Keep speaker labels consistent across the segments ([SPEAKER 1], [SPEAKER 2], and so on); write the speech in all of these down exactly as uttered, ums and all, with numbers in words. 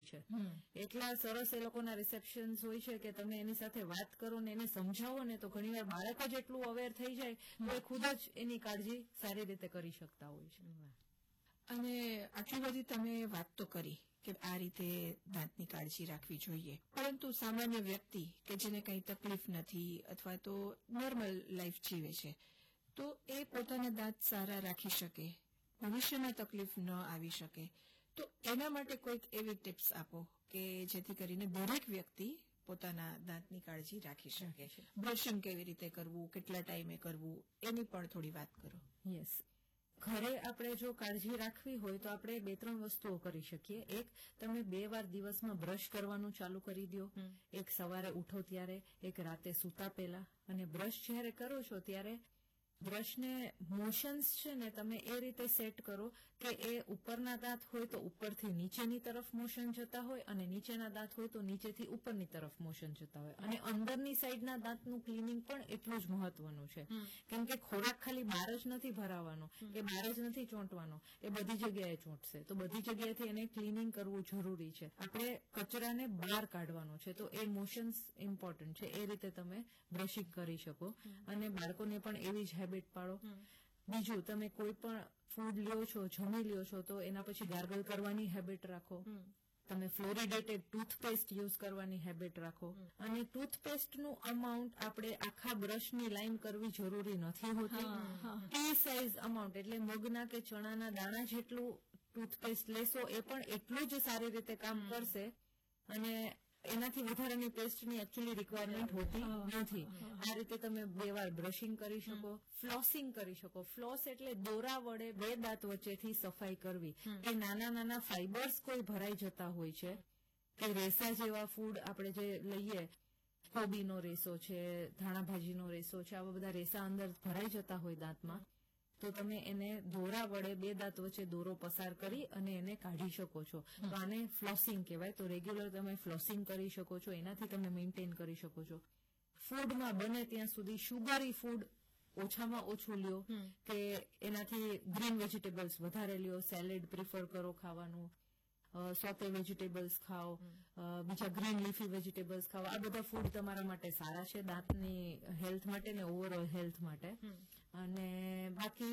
[SPEAKER 1] છે. એટલા સરસ એ લોકોના રિસેપ્શન હોય છે કે તમે એની સાથે વાત કરો ને એને સમજાવો ને તો ઘણીવાર બાળક જ એટલું અવેર થઈ જાય તો એ ખુદ જ એની કાળજી સારી રીતે કરી શકતા હોય છે.
[SPEAKER 2] અને આટલી બધી તમે વાત તો કરી કે આ રીતે દાંતની કાળજી રાખવી જોઈએ, પરંતુ સામાન્ય વ્યક્તિ કે જેને કંઈ તકલીફ નથી અથવા તો નોર્મલ લાઈફ જીવે છે, તો એ પોતાના દાંત સારા રાખી શકે, ભવિષ્યમાં તકલીફ ન આવી શકે, તો એના માટે કોઈક એવી ટિપ્સ આપો કે જેથી કરીને દરેક વ્યક્તિ પોતાના દાંતની કાળજી રાખી શકે. બ્રશિંગ કેવી રીતે કરવું, કેટલા ટાઈમે કરવું, એની પણ થોડી વાત કરો.
[SPEAKER 1] યસ, ઘરે આપણે જો કાળજી રાખવી હોય તો આપણે બે ત્રણ વસ્તુઓ કરી શકીએ. એક, તમે બે વાર દિવસમાં બ્રશ કરવાનું ચાલુ કરી દો. એક સવારે ઉઠો ત્યારે, એક રાતે સૂતા પહેલા. અને બ્રશ જ્યારે કરો છો ત્યારે બ્રશને મોશન્સ છે ને તમે એ રીતે સેટ કરો કે એ ઉપરના દાંત હોય તો ઉપરથી નીચેની તરફ મોશન જતા હોય અને નીચેના દાંત હોય તો નીચેથી ઉપરની તરફ મોશન જતા હોય. અને અંદરની સાઈડના દાંતનું ક્લિનિંગ પણ એટલું જ મહત્વનું છે, કેમ કે ખોરાક ખાલી બહાર જ નથી ભરાવાનો કે બહાર જ નથી ચોંટવાનો, એ બધી જગ્યાએ ચોંટશે. તો બધી જગ્યાએથી એને ક્લિનિંગ કરવું જરૂરી છે. આપણે કચરાને બહાર કાઢવાનો છે તો એ મોશન્સ ઇમ્પોર્ટન્ટ છે. એ રીતે તમે બ્રશિંગ કરી શકો અને બાળકોને પણ એવી જ હેબિટ પાડો. બીજું, તમે કોઈ પણ ફૂડ લ્યો છો, જમી લ્યો છો તો એના પછી ગાર્ગલ કરવાની હેબિટ રાખો. તમે ફ્લોરિડેટેડ ટૂથપેસ્ટ યુઝ કરવાની હેબિટ રાખો. અને ટૂથપેસ્ટનું અમાઉન્ટ આપણે આખા બ્રશની લાઈન કરવી જરૂરી નથી હોતી. ટી સાઇઝ અમાઉન્ટ એટલે મગના કે ચણાના દાણા જેટલું ટૂથપેસ્ટ લેશો એ પણ એટલું જ સારી રીતે કામ કરશે અને એનાથી વધારાની પેસ્ટની એકચ્યુઅલી રિક્વાયરમેન્ટ હોતી નથી. આ રીતે તમે બે વાર બ્રશિંગ કરી શકો, ફ્લોસિંગ કરી શકો. ફ્લોસ એટલે દોરા વડે બે દાંત વચ્ચેથી સફાઈ કરવી. કે નાના નાના ફાઈબર્સ કોઈ ભરાઈ જતા હોય છે કે રેસા જેવા ફૂડ આપણે જે લઈએ, કોબીનો રેસો છે, ધાણાભાજીનો રેસો છે, આવા બધા રેસા અંદર ભરાઈ જતા હોય દાંતમાં, તો તમે એને દોરા વડે બે દાંત વચ્ચે દોરો પસાર કરી અને એને કાઢી શકો છો. તો આને ફ્લોસિંગ કહેવાય. તો રેગ્યુલર તમે ફ્લોસિંગ કરી શકો છો, એનાથી તમે મેન્ટેન કરી શકો છો. ફૂડમાં બને ત્યાં સુધી શુગરી ફૂડ ઓછામાં ઓછું લ્યો કે એનાથી ગ્રીન વેજીટેબલ્સ વધારે લ્યો. સેલેડ પ્રિફર કરો ખાવાનું, સોતે વેજીટેબલ્સ ખાઓ, બીજા ગ્રીન લીફી વેજીટેબલ્સ ખાઓ. આ બધા ફૂડ તમારા માટે સારા છે દાંતની હેલ્થ માટે ને ઓવરઓલ હેલ્થ માટે. અને બાકી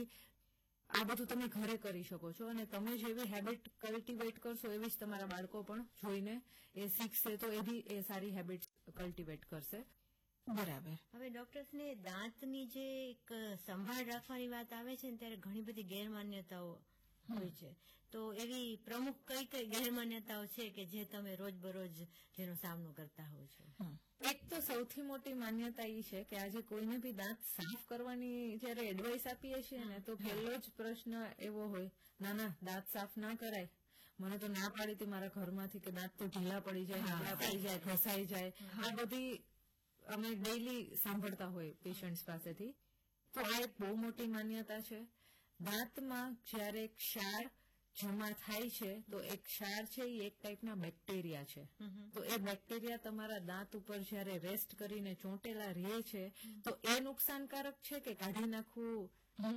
[SPEAKER 1] આ બધું તમે ઘરે કરી શકો છો અને તમે જેવી હેબિટ કલ્ટિવેટ કરશો એવી જ તમારા બાળકો પણ જોઈને એ શીખશે, તો એ બી એ સારી હેબિટ કલ્ટિવેટ કરશે.
[SPEAKER 2] બરાબર.
[SPEAKER 3] હવે ડોક્ટર્સને દાંતની જે એક સંભાળ રાખવાની વાત આવે છે ને ત્યારે ઘણી બધી ગેરમાન્યતાઓ હોય છે. તો એવી પ્રમુખ કઈ કઈ ગેરમાન્યતાઓ છે કે જે તમે રોજબરોજ જેનો સામનો કરતા હો છો?
[SPEAKER 1] એક તો સૌથી મોટી માન્યતા એ છે કે આજે કોઈને બી દાંત સાફ કરવાની જયારે એડવાઇસ આપીએ છીએ ને તો પહેલો જ પ્રશ્ન એવો હોય, ના ના દાંત સાફ ના કરાય, મને તો ના પાડી હતી મારા ઘરમાંથી કે દાંત તો ઢીલા પડી જાય, નબળા પડી જાય, ઘસાઈ જાય. આ બધી અમે ડેઈલી સાંભળતા હોય પેશન્ટ્સ પાસેથી. તો આ એક બહુ મોટી માન્યતા છે. દાંતમાં જયારે ક્ષાર જમા થાય છે તો એ ક્ષાર છે એ એક ટાઈપના બેક્ટેરિયા છે. તો એ બેક્ટેરિયા તમારા દાંત ઉપર જયારે રેસ્ટ કરીને ચોંટેલા રહે છે તો એ નુકસાનકારક છે કે કાઢી નાખવું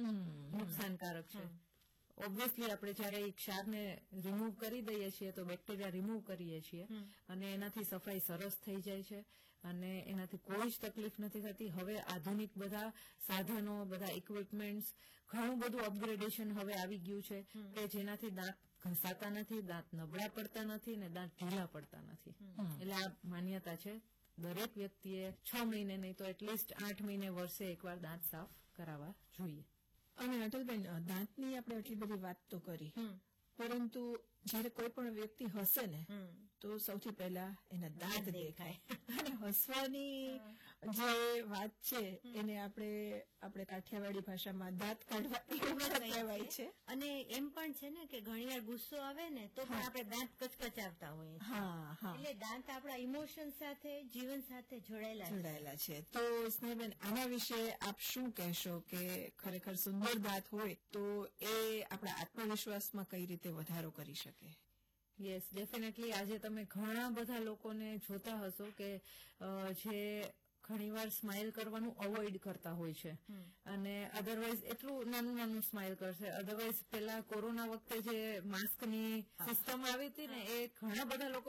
[SPEAKER 1] નુકસાનકારક છે? ઓબ્વિયસલી આપણે જયારે એ ક્ષારને રિમૂવ કરી દઈએ છીએ તો બેક્ટેરિયા રિમૂવ કરીએ છીએ અને એનાથી સફાઈ સરસ થઈ જાય છે અને એનાથી કોઈ જ તકલીફ નથી થતી. હવે આધુનિક બધા સાધનો, બધા ઇક્વિપમેન્ટ્સ, ઘણું બધું અપગ્રેડેશન હવે આવી ગયું છે કે જેનાથી દાંત ઘસાતા નથી, દાંત નબળા પડતા નથી ને દાંત ઢીલા પડતા નથી. એટલે આ માન્યતા છે. દરેક વ્યક્તિએ છ મહિને નહીં તો એટલીસ્ટ આઠ મહિને વર્ષે એકવાર દાંત સાફ કરાવવા જોઈએ.
[SPEAKER 2] અને અટલબેન, દાંતની આપણે એટલી બધી વાત તો કરી, પરંતુ જયારે કોઈ પણ વ્યક્તિ હસે ને તો સૌથી પહેલા એના દાંત દેખાય. અને હસવાની જે વાત છે એને આપણે આપણે કાઠિયાવાડી ભાષામાં દાંત કાઢવા કહેવાય છે.
[SPEAKER 3] અને એમ પણ છે ને કે ઘણી વાર ગુસ્સો આવે ને તો પણ આપણે દાંત કચકચાવતા હોઈએ.
[SPEAKER 2] હા હા
[SPEAKER 3] એટલે દાંત આપણા ઇમોશન સાથે, જીવન સાથે જોડાયેલા
[SPEAKER 2] જોડાયેલા છે. તો સ્નેહબેન, આના વિશે આપ શું કહેશો કે ખરેખર સુંદર દાંત હોય તો એ આપણા આત્મવિશ્વાસમાં કઈ રીતે વધારો કરી શકે?
[SPEAKER 1] Yes, definitely. આજે તમે ઘણા બધા લોકોને જોતા હશો કે જે ઘણીવાર સ્માઇલ કરવાનું અવોઇડ કરતા હોય છે અને અધરવાઇઝ એટલું નાનું નાનું સ્માઇલ કરશે. અધરવાઇઝ પેલા કોરોના વખતે જે માસ્કની સિસ્ટમ આવી હતી ને એ ઘણા બધા લોકો